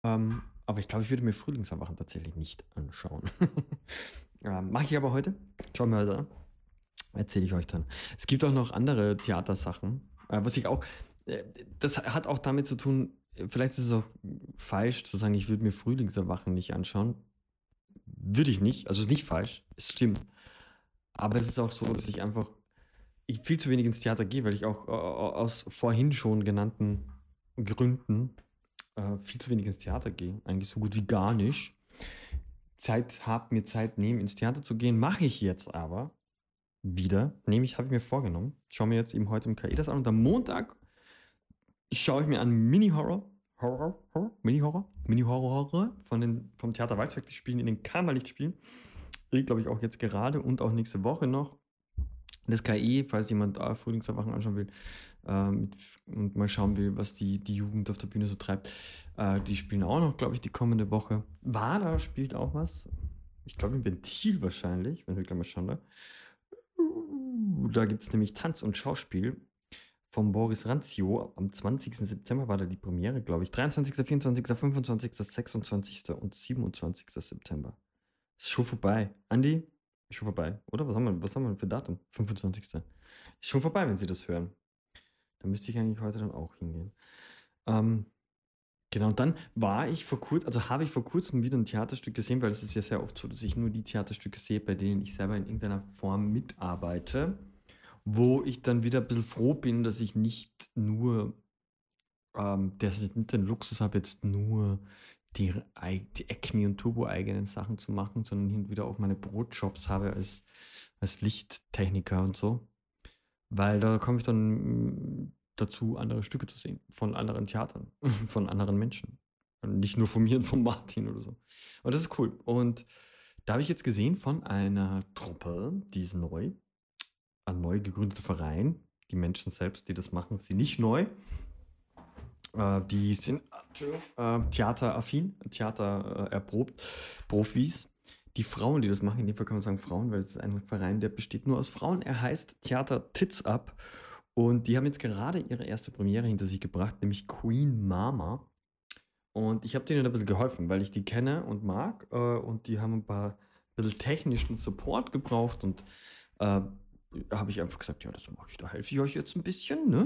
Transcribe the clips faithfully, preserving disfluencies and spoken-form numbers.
Ähm, aber ich glaube, ich würde mir Frühlingserwachen tatsächlich nicht anschauen. ähm, Mache ich aber heute. Schauen wir heute an. Erzähle ich euch dann. Es gibt auch noch andere Theatersachen, äh, was ich auch, äh, das hat auch damit zu tun, äh, vielleicht ist es auch falsch zu sagen, ich würde mir Frühlingserwachen nicht anschauen. Würde ich nicht, also ist nicht falsch, es stimmt. Aber es ist auch so, dass ich einfach ich viel zu wenig ins Theater gehe, weil ich auch äh, aus vorhin schon genannten Gründen äh, viel zu wenig ins Theater gehe. Eigentlich so gut wie gar nicht. Zeit habe, mir Zeit nehmen, ins Theater zu gehen, mache ich jetzt aber wieder. Nehme ich, habe ich mir vorgenommen. Schaue mir jetzt eben heute im K I das an und am Montag schaue ich mir an Mini-Horror. Horror, Horror, Mini-Horror, Mini-Horror von den, vom Theater Walzwerk, die spielen in den Kammerlichtspielen. Ich glaube ich auch jetzt gerade und auch nächste Woche noch. Das K I, falls jemand äh, Frühlingserwachen anschauen will äh, mit, und mal schauen will, was die, die Jugend auf der Bühne so treibt, äh, die spielen auch noch, glaube ich, die kommende Woche. Wada spielt auch was. Ich glaube, im Ventil wahrscheinlich, wenn wir gleich mal schauen. Da, da gibt es nämlich Tanz und Schauspiel von Boris Ranzio. Am zwanzigsten September war da die Premiere, glaube ich. dreiundzwanzigsten, vierundzwanzigsten, fünfundzwanzigsten, sechsundzwanzigsten und siebenundzwanzigsten September. Ist schon vorbei. Andi, ist schon vorbei, oder? Was haben wir, was haben wir für Datum? fünfundzwanzigsten. Ist schon vorbei, wenn Sie das hören. Da müsste ich eigentlich heute dann auch hingehen. Ähm, genau, und dann war ich vor kurzem, also habe ich vor kurzem wieder ein Theaterstück gesehen, weil es ist ja sehr oft so, dass ich nur die Theaterstücke sehe, bei denen ich selber in irgendeiner Form mitarbeite, wo ich dann wieder ein bisschen froh bin, dass ich nicht nur, ähm, dass ich nicht den Luxus habe, jetzt nur die, ei- die Acme und Turbo eigenen Sachen zu machen, sondern hin und wieder auch meine Brotjobs habe als, als Lichttechniker und so. Weil da komme ich dann mm, dazu, andere Stücke zu sehen, von anderen Theatern, von anderen Menschen. Und nicht nur von mir und von Martin oder so. Und das ist cool. Und da habe ich jetzt gesehen von einer Truppe, die ist neu, ein neu gegründeter Verein. Die Menschen selbst, die das machen, sind nicht neu. Äh, die sind äh, theateraffin, Theater äh, erprobt, Profis. Die Frauen, die das machen, in dem Fall kann man sagen Frauen, weil es ist ein Verein, der besteht nur aus Frauen. Er heißt Theater Tits Up. Und die haben jetzt gerade ihre erste Premiere hinter sich gebracht, nämlich Queen Mama. Und ich habe denen ein bisschen geholfen, weil ich die kenne und mag. Äh, und die haben ein paar bisschen technischen Support gebraucht. Und äh, habe ich einfach gesagt, ja, das mache ich, da helfe ich euch jetzt ein bisschen, ne?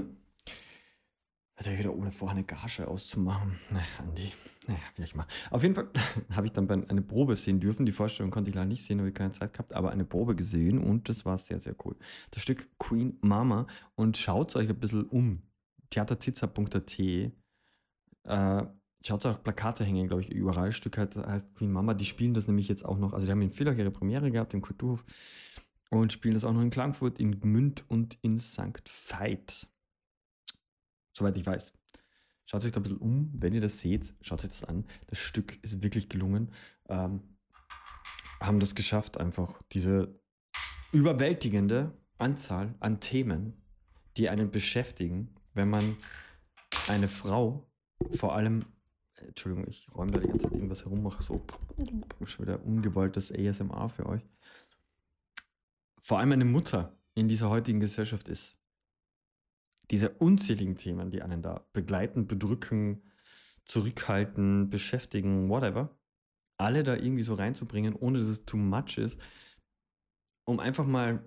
Hat ja jeder ohne vorher eine Gage auszumachen. Naja, Andi. Naja, wie ich mal. Auf jeden Fall habe ich dann bei- eine Probe sehen dürfen. Die Vorstellung konnte ich leider nicht sehen, weil ich keine Zeit gehabt, aber eine Probe gesehen und das war sehr, sehr cool. Das Stück Queen Mama und schaut euch ein bisschen um. theaterzitzer punkt a t. Äh, Schaut euch Plakate hängen, glaube ich, überall. Das Stück heißt, heißt Queen Mama. Die spielen das nämlich jetzt auch noch. Also, die haben in Villach ihre Premiere gehabt, im Kulturhof. Und spielen das auch noch in Klagenfurt, in Gmünd und in Sankt Veit. Soweit ich weiß. Schaut euch da ein bisschen um, wenn ihr das seht, schaut euch das an. Das Stück ist wirklich gelungen. Ähm, haben das geschafft, einfach diese überwältigende Anzahl an Themen, die einen beschäftigen, wenn man eine Frau, vor allem, äh, Entschuldigung, ich räume da die ganze Zeit irgendwas herum, mache so schon wieder ungewolltes A S M R für euch. Vor allem eine Mutter in dieser heutigen Gesellschaft ist. Diese unzähligen Themen, die einen da begleiten, bedrücken, zurückhalten, beschäftigen, whatever, alle da irgendwie so reinzubringen, ohne dass es too much ist, um einfach mal,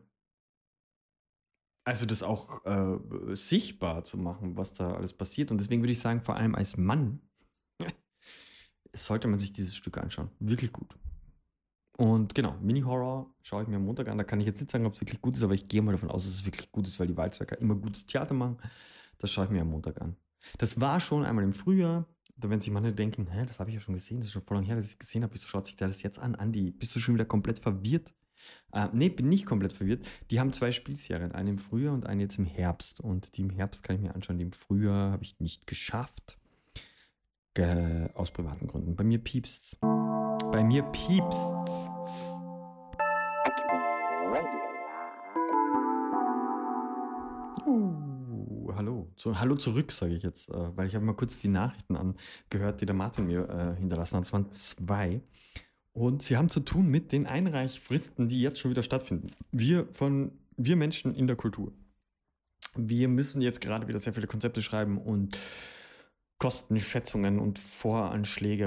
also das auch äh, sichtbar zu machen, was da alles passiert. Und deswegen würde ich sagen, vor allem als Mann sollte man sich dieses Stück anschauen. Wirklich gut. Und genau, Mini-Horror schaue ich mir am Montag an. Da kann ich jetzt nicht sagen, ob es wirklich gut ist, aber ich gehe mal davon aus, dass es wirklich gut ist, weil die Walzwerker immer gutes Theater machen. Das schaue ich mir am Montag an. Das war schon einmal im Frühjahr. Da werden sich manche denken, hä, das habe ich ja schon gesehen, das ist schon voll lang her, dass ich es gesehen habe. Wieso schaut sich der das jetzt an? Andi, bist du schon wieder komplett verwirrt? Äh, nee, bin nicht komplett verwirrt. Die haben zwei Spielserien, eine im Frühjahr und eine jetzt im Herbst. Und die im Herbst kann ich mir anschauen. Die im Frühjahr habe ich nicht geschafft. Ge aus privaten Gründen. Bei mir piepst's. Bei mir piepst's. Uh, hallo. So, hallo zurück, sage ich jetzt, äh, weil ich habe mal kurz die Nachrichten angehört, die der Martin mir äh, hinterlassen hat. Es waren zwei. Und sie haben zu tun mit den Einreichfristen, die jetzt schon wieder stattfinden. Wir von wir Menschen in der Kultur. Wir müssen jetzt gerade wieder sehr viele Konzepte schreiben und Kostenschätzungen und Voranschläge